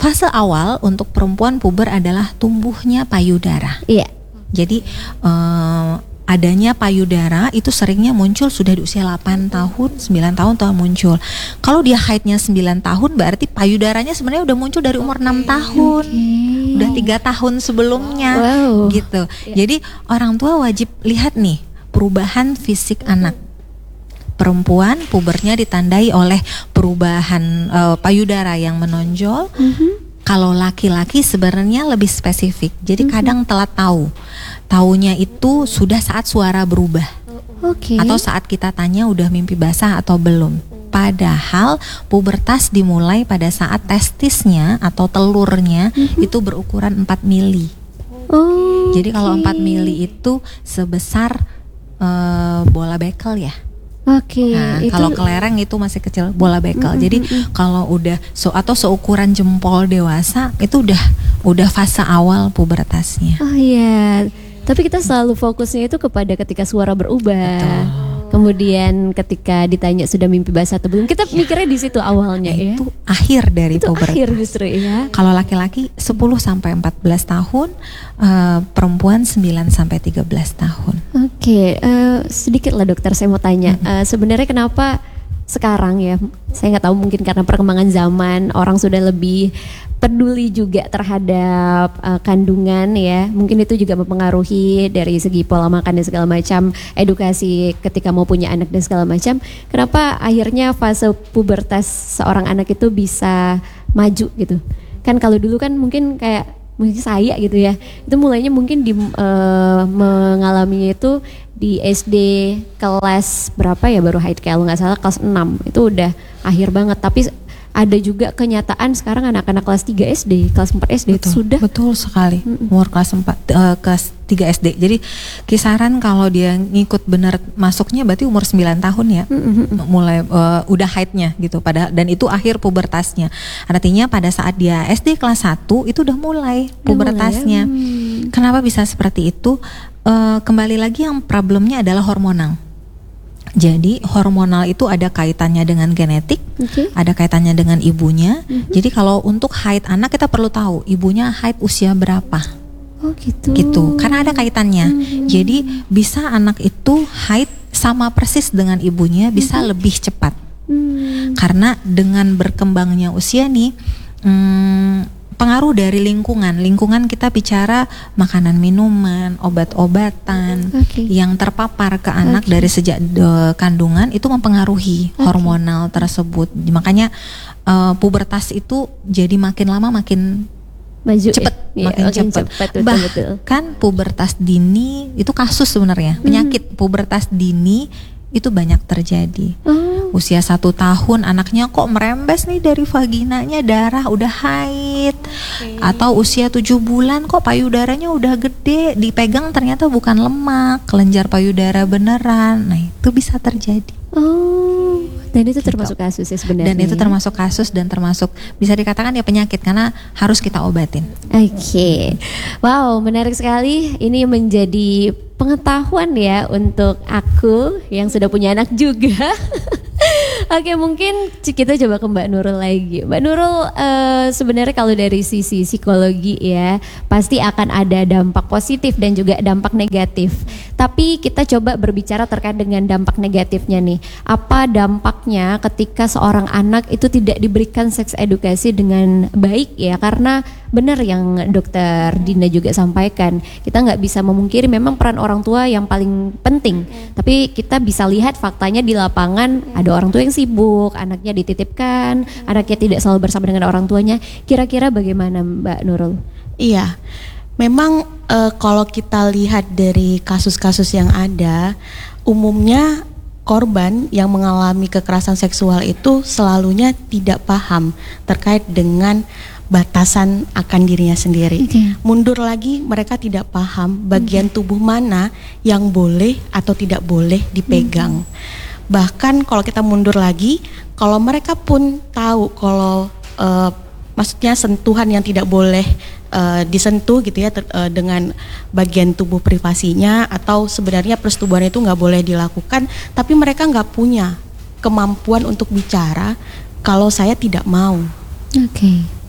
Fase awal untuk perempuan puber adalah tumbuhnya payudara. Iya. Jadi adanya payudara itu seringnya muncul sudah di usia 8 tahun, 9 tahun telah muncul. Kalau dia haidnya 9 tahun berarti payudaranya sebenarnya udah muncul dari umur 6 tahun. Udah 3 tahun sebelumnya. Gitu. Jadi orang tua wajib lihat nih perubahan fisik anak. Perempuan pubernya ditandai oleh perubahan payudara yang menonjol. Kalau laki-laki sebenarnya lebih spesifik. Jadi kadang telat tahu. Taunya itu sudah saat suara berubah. Atau saat kita tanya udah mimpi basah atau belum. Padahal pubertas dimulai pada saat testisnya atau telurnya itu berukuran 4 mili. Jadi kalau 4 mili itu sebesar bola bekel ya. Nah, kalau kelereng itu masih kecil, bola bekel. Jadi kalau udah atau seukuran jempol dewasa itu udah fase awal pubertasnya. Oh iya. Tapi kita selalu fokusnya itu kepada ketika suara berubah. Betul. Kemudian ketika ditanya sudah mimpi basah atau belum, kita mikirnya di situ awalnya ya. Itu akhir dari pubertas. Akhir justru ya. Kalau laki-laki 10 sampai 14 tahun, perempuan 9 sampai 13 tahun. Sedikit lah dokter saya mau tanya. Sebenarnya kenapa sekarang ya, saya nggak tahu, mungkin karena perkembangan zaman, orang sudah lebih peduli juga terhadap kandungan ya. Mungkin itu juga mempengaruhi dari segi pola makan dan segala macam, edukasi ketika mau punya anak dan segala macam. Kenapa akhirnya fase pubertas seorang anak itu bisa maju gitu? Kan kalau dulu kan mungkin kayak saya gitu ya, itu mulainya mungkin mengalaminya itu di SD kelas berapa ya, baru haid kalau nggak salah kelas 6, itu udah akhir banget. Tapi ada juga kenyataan sekarang anak-anak kelas 3 SD, kelas 4 SD itu sudah. Betul sekali, umur kelas 3 SD. Jadi kisaran kalau dia ngikut benar masuknya berarti umur 9 tahun ya. Mulai udah haidnya gitu, dan itu akhir pubertasnya. Artinya pada saat dia SD kelas 1 itu udah mulai pubertasnya. Kenapa bisa seperti itu? Kembali lagi yang problemnya adalah hormonal. Jadi hormonal itu ada kaitannya dengan genetik, ada kaitannya dengan ibunya. Jadi kalau untuk haid anak kita perlu tahu ibunya haid usia berapa. Gitu. Karena ada kaitannya. Jadi bisa anak itu haid sama persis dengan ibunya, bisa lebih cepat. Karena dengan berkembangnya usia nih, pengaruh dari lingkungan kita bicara makanan, minuman, obat-obatan yang terpapar ke anak dari sejak kandungan itu mempengaruhi hormonal tersebut. Makanya pubertas itu jadi makin lama makin maju cepet, makin cepet. Bahkan pubertas dini itu kasus sebenarnya, penyakit pubertas dini itu banyak terjadi. Usia 1 tahun anaknya kok merembes nih dari vaginanya, darah udah haid. Atau usia 7 bulan kok payudaranya udah gede, dipegang ternyata bukan lemak, kelenjar payudara beneran. Nah itu bisa terjadi. Dan itu termasuk kasus ya sebenarnya. Dan itu termasuk kasus dan termasuk bisa dikatakan ya penyakit karena harus kita obatin. Wow, menarik sekali. Ini menjadi pengetahuan ya untuk aku yang sudah punya anak juga. Mungkin kita coba ke Mbak Nurul lagi. Mbak Nurul, sebenarnya kalau dari sisi psikologi ya, pasti akan ada dampak positif dan juga dampak negatif. Tapi kita coba berbicara terkait dengan dampak negatifnya nih. Apa dampaknya ketika seorang anak itu tidak diberikan seks edukasi dengan baik ya? Karena benar yang dokter Dina juga sampaikan, kita nggak bisa memungkiri memang peran orang tua yang paling penting. Tapi kita bisa lihat faktanya di lapangan, ada orang tua yang sibuk, anaknya dititipkan, anaknya tidak selalu bersama dengan orang tuanya. Kira-kira bagaimana Mbak Nurul? Iya, memang kalau kita lihat dari kasus-kasus yang ada, umumnya korban yang mengalami kekerasan seksual itu selalunya tidak paham terkait dengan batasan akan dirinya sendiri. Mundur lagi, mereka tidak paham bagian tubuh mana yang boleh atau tidak boleh dipegang. Bahkan kalau kita mundur lagi, kalau mereka pun tahu kalau maksudnya sentuhan yang tidak boleh disentuh gitu ya dengan bagian tubuh privasinya, atau sebenarnya persetubuhan itu nggak boleh dilakukan, tapi mereka nggak punya kemampuan untuk bicara kalau saya tidak mau.